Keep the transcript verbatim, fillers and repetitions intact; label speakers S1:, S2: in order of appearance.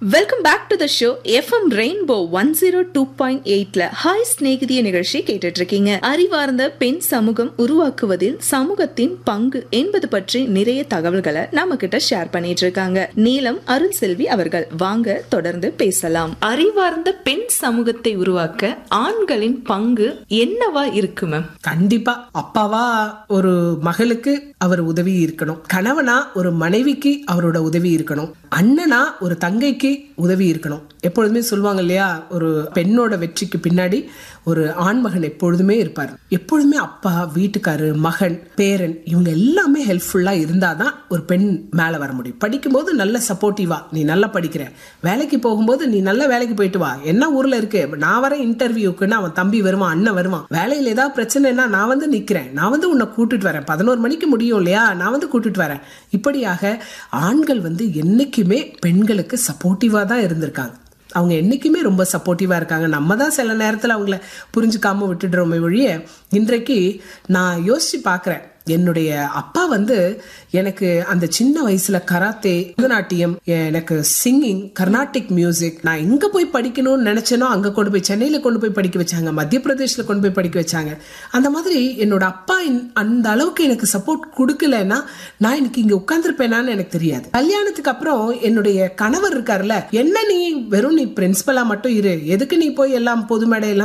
S1: Welcome back to the show. FM rainbow one zero two point எயிட்ல hi ஸ்நேகிதிய நிகழ்ச்சி கேட்டுட்டு இருக்கீங்க. அறிவார்ந்த பெண் சமூகம் உருவாக்குவதில் சமூகத்தின் பங்கு என்பது பற்றி நிறைய தகவல்களை நம்ம கிட்ட ஷேர் பண்ணிட்டு இருக்காங்க நீலம் அருள் செல்வி அவர்கள். வாங்க தொடர்ந்து பேசலாம். அறிவார்ந்த பெண் சமூகத்தை உருவாக்க ஆண்களின் பங்கு என்னவா இருக்கு மேம்?
S2: கண்டிப்பா அப்பாவா ஒரு மகளுக்கு அவர் உதவி இருக்கணும், கணவனா ஒரு மனைவிக்கு அவரோட உதவி இருக்கணும், அண்ணனா ஒரு தங்கைக்கு உதவி இருக்கணும். எப்பொழுதுமே சொல்லுவாங்க இல்லையா, ஒரு பெண்ணோட வெற்றிக்கு பின்னாடி ஒரு ஆண்மகன் எப்பொழுதுமே இருப்பார். எப்பொழுதுமே அப்பா, வீட்டுக்காரு, மகன், பேரன் இவங்க எல்லாமே ஹெல்ப்ஃபுல்லா இருந்தாதான் ஒரு பெண் மேல வர முடியும். படிக்கும் போது நல்ல சப்போர்ட்டிவா, நீ நல்லா படிக்கிற, வேலைக்கு போகும்போது நீ நல்ல வேலைக்கு போயிட்டு வா, என்ன ஊர்ல இருக்கு, நான் வர இன்டர்வியூக்குன்னு அவன் தம்பி வருவான், அண்ணன் வருவான், வேலையில ஏதாவது பிரச்சனைனா நான் வந்து நிக்கிறேன், நான் வந்து உன்னை கூட்டிட்டு வரேன், பதினோரு மணிக்கு முடியும் இல்லையா, நான் வந்து கூட்டிட்டு வரேன். இப்படியாக ஆண்கள் வந்து என்னைக்குமே பெண்களுக்கு சப்போர்ட்டிவா தான் இருந்திருக்காங்க. அவங்க என்னைக்குமே ரொம்ப சப்போர்ட்டிவா இருக்காங்க. நம்ம தான் சில நேரத்தில் அவங்கள புரிஞ்சுக்காம விட்டுடுறோமே ஒழிய. இன்றைக்கு நான் யோசிச்சு பார்க்குறேன், என்னுடைய அப்பா வந்து எனக்கு அந்த சின்ன வயசுல கராத்தே, பரதநாட்டியம், எனக்கு சிங்கிங், கர்நாடிக் மியூசிக், நான் எங்க போய் படிக்கணும்னு நினைச்சேனோ அங்க கொண்டு போய் சென்னையில கொண்டு போய் படிக்க வச்சாங்க, மத்திய பிரதேஷ்ல கொண்டு போய் படிக்க வச்சாங்க. அந்த மாதிரி என்னோட அப்பா அந்த அளவுக்கு எனக்கு சப்போர்ட் கொடுக்கலன்னா நான் இன்னைக்கு இங்க உட்கார்ந்துருப்பேனான்னு எனக்கு தெரியாது. கல்யாணத்துக்கு அப்புறம் என்னுடைய கணவர் இருக்காருல்ல, என்ன நீ வெறும் நீ பிரின்சிபலா மட்டும் இரு, எதுக்கு நீ போய் எல்லாம் பொது மேடை எல்லாம்